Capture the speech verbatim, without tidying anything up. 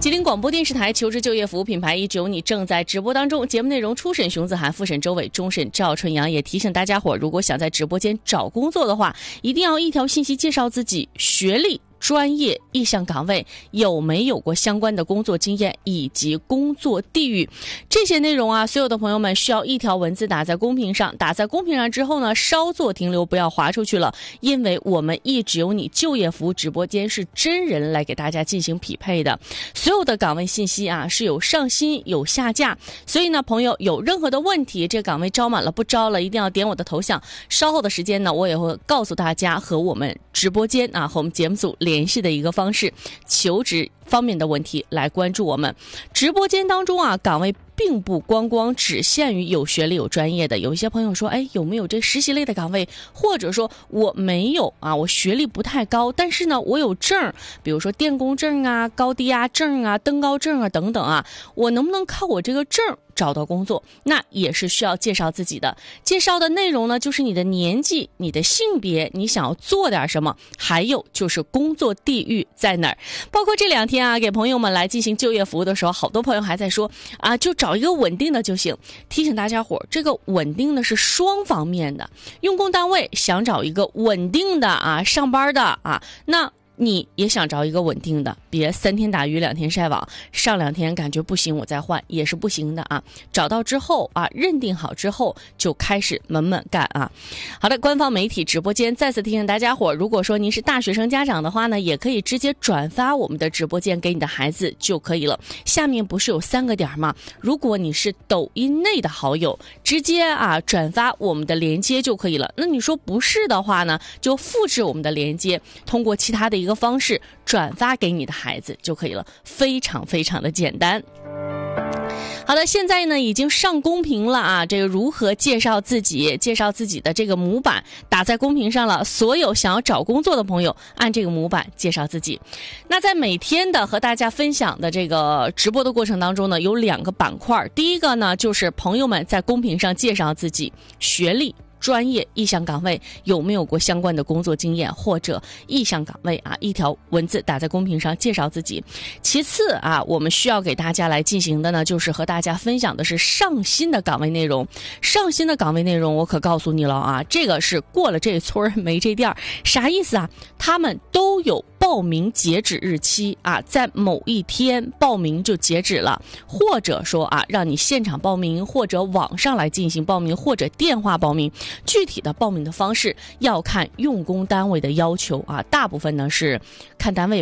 吉林广播电视台求职就业服务品牌一只有你正在直播当中，节目内容初审熊子涵，复审周伟，终审赵春阳。也提醒大家伙，如果想在直播间找工作的话，一定要一条信息介绍自己学历、专业、意向岗位，有没有过相关的工作经验，以及工作地域。这些内容啊，所有的朋友们需要一条文字打在公屏上，打在公屏上之后呢，稍作停留，不要划出去了，因为我们一直有你就业服务直播间是真人来给大家进行匹配的，所有的岗位信息啊是有上新有下架，所以呢，朋友有任何的问题，这岗位招满了不招了，一定要点我的头像，稍后的时间呢，我也会告诉大家和我们直播间啊和我们节目组联系的一个方式，求职方面的问题来关注我们直播间当中啊，岗位并不光光只限于有学历有专业的。有一些朋友说，哎，有没有这实习类的岗位？或者说我没有啊，我学历不太高，但是呢我有证，比如说电工证啊、高低压证啊、登高证啊等等啊，我能不能靠我这个证找到工作？那也是需要介绍自己的。介绍的内容呢，就是你的年纪、你的性别、你想要做点什么，还有就是工作地域在哪儿。包括这两天啊，给朋友们来进行就业服务的时候，好多朋友还在说啊，就找一个稳定的就行。提醒大家伙，这个稳定的是双方面的。用工单位想找一个稳定的啊上班的啊，那你也想找一个稳定的，别三天打鱼两天晒网，上两天感觉不行我再换也是不行的啊。找到之后啊，认定好之后就开始猛猛干啊。好的，官方媒体直播间再次提醒大家伙，如果说您是大学生家长的话呢，也可以直接转发我们的直播间给你的孩子就可以了。下面不是有三个点吗？如果你是抖音内的好友，直接啊转发我们的连接就可以了。那你说不是的话呢，就复制我们的连接，通过其他的一个一个方式转发给你的孩子就可以了，非常非常的简单。好的，现在呢已经上公屏了啊，这个如何介绍自己，介绍自己的这个模板打在公屏上了，所有想要找工作的朋友按这个模板介绍自己。那在每天的和大家分享的这个直播的过程当中呢，有两个板块，第一个呢就是朋友们在公屏上介绍自己学历、专业、意向岗位，有没有过相关的工作经验或者意向岗位啊，一条文字打在公屏上介绍自己。其次啊，我们需要给大家来进行的呢，就是和大家分享的是上新的岗位内容。上新的岗位内容我可告诉你了啊，这个是过了这村没这店，啥意思啊？他们都有报名截止日期啊，在某一天报名就截止了，或者说啊，让你现场报名，或者网上来进行报名，或者电话报名。具体的报名的方式要看用工单位的要求啊，大部分呢是看单位